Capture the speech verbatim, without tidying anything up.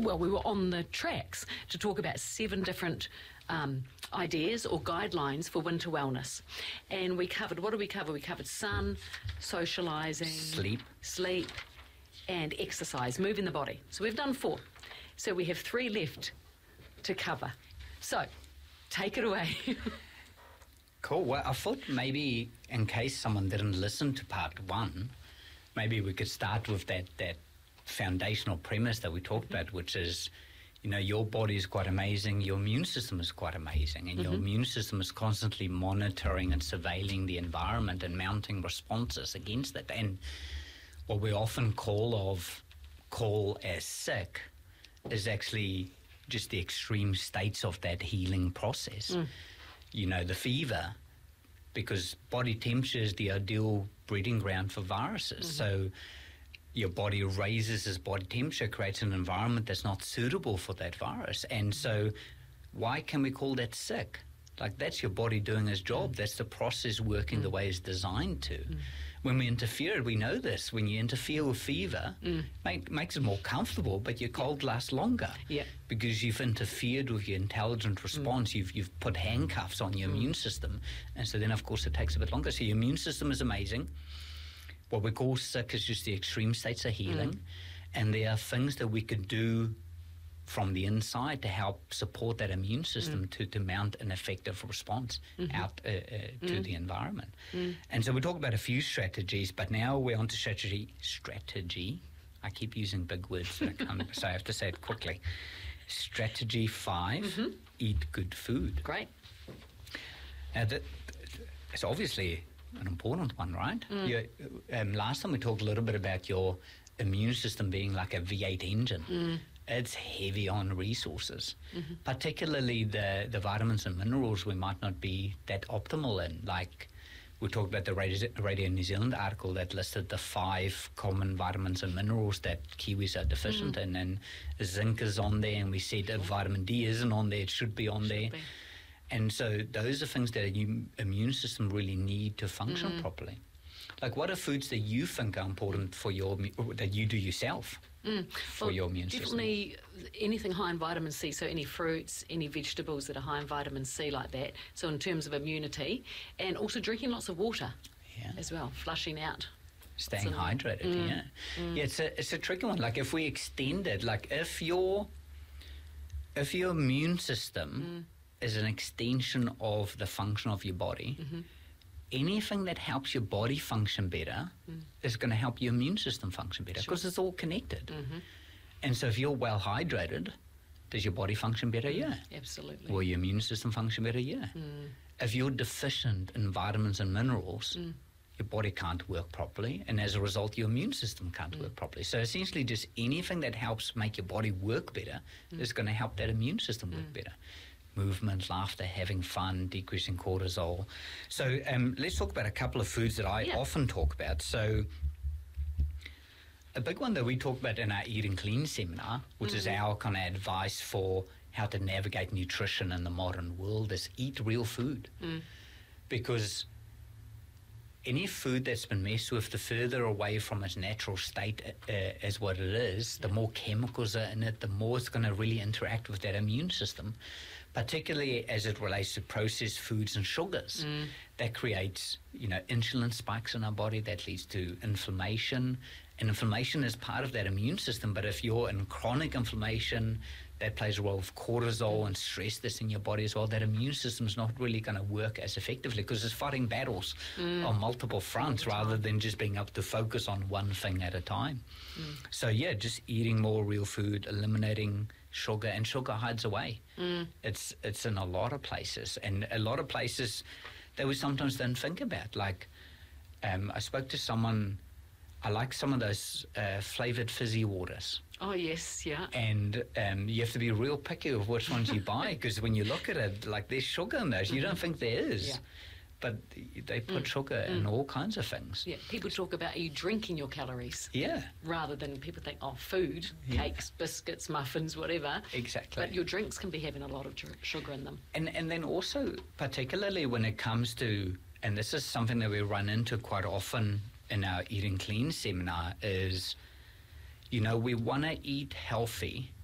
well, we were on the tracks to talk about seven different um, ideas or guidelines for winter wellness. And we covered, what did we cover? We covered sun, socialising, sleep, sleep, and exercise, moving the body. So we've done four. So we have three left to cover. So, take it away. Cool. Well, I thought maybe in case someone didn't listen to part one, maybe we could start with that, that foundational premise that we talked mm-hmm. about, which is, you know, your body is quite amazing, your immune system is quite amazing, and mm-hmm. your immune system is constantly monitoring and surveilling the environment and mounting responses against it. And what we often call of call as sick is actually just the extreme states of that healing process. Mm. You know, the fever, because body temperature is the ideal breeding ground for viruses. Mm-hmm. So your body raises its body temperature, creates an environment that's not suitable for that virus. And so why can we call that sick? Like, that's your body doing its job. Mm. That's the process working mm. the way it's designed to. Mm. When we interfere, we know this. When you interfere with fever, mm. make, makes it more comfortable, but your cold lasts longer. Yeah. Because you've interfered with your intelligent response. Mm. You've you've put handcuffs on your mm. immune system. And so then, of course, it takes a bit longer. So your immune system is amazing. What we call sick is just the extreme states of healing. Mm. And there are things that we can do from the inside to help support that immune system mm. to, to mount an effective response mm-hmm. out uh, uh, to mm. the environment. Mm. And so we talk about a few strategies, but now we're on to strategy. Strategy. I keep using big words, so I, can't, so I have to say it quickly. Strategy five, mm-hmm. eat good food. Great. Now, that, it's obviously an important one, right? Mm. You, um, last time we talked a little bit about your immune system being like a V eight engine. Mm. It's heavy on resources, mm-hmm. particularly the, the vitamins and minerals we might not be that optimal in. Like, we talked about the Radio, Radio New Zealand article that listed the five common vitamins and minerals that Kiwis are deficient mm-hmm. in, and zinc is on there, and we said if vitamin D isn't on there, it should be on should there. Be. And so those are things that your immune system really need to function mm-hmm. properly. Like, what are foods that you think are important for your, that you do yourself? Mm. For well, your immune definitely system? Definitely anything high in vitamin C, so any fruits, any vegetables that are high in vitamin C like that, so in terms of immunity, and also drinking lots of water yeah. as well, flushing out. Staying so, hydrated, mm, yeah. Mm. Yeah, it's a, it's a tricky one. Like, if we extend it, like if your, if your immune system mm. is an extension of the function of your body, mm-hmm. anything that helps your body function better mm. is going to help your immune system function better because sure. it's all connected. Mm-hmm. And so if you're well hydrated, does your body function better? Mm. Yeah. Absolutely. Will your immune system function better? Yeah. Mm. If you're deficient in vitamins and minerals, mm. your body can't work properly, and as a result, your immune system can't mm. work properly. So essentially, just anything that helps make your body work better mm. is going to help that immune system work mm. better. Movement, laughter, having fun, decreasing cortisol. So um, let's talk about a couple of foods that I yeah. often talk about. So a big one that we talk about in our Eating Clean seminar, which mm-hmm. is our kind of advice for how to navigate nutrition in the modern world, is eat real food. Mm. Because any food that's been messed with, the further away from its natural state uh, as what it is, yeah. the more chemicals are in it, the more it's going to really interact with that immune system, particularly as it relates to processed foods and sugars. Mm. That creates, you know, insulin spikes in our body, that leads to inflammation, and inflammation is part of that immune system. But if you're in chronic inflammation, that plays a role with cortisol and stress that's in your body as well. That immune system is not really going to work as effectively because it's fighting battles mm. on multiple fronts rather than just being able to focus on one thing at a time. Mm. So yeah, just eating more real food, eliminating sugar, and sugar hides away. Mm. It's it's in a lot of places, and a lot of places that we sometimes don't think about. Like, um, I spoke to someone. I like some of those uh, flavoured fizzy waters. Oh, yes, yeah. And um, you have to be real picky with which ones you buy because when you look at it, like, there's sugar in those. Mm-hmm. You don't think there is. Yeah. But they put mm. sugar mm. in all kinds of things. Yeah, people talk about, are you drinking your calories? Yeah. Rather than people think, oh, food, yeah. cakes, biscuits, muffins, whatever. Exactly. But your drinks can be having a lot of sugar in them. And, and then also, particularly when it comes to, and this is something that we run into quite often in our Eating Clean seminar, is, you know, we want to eat healthy,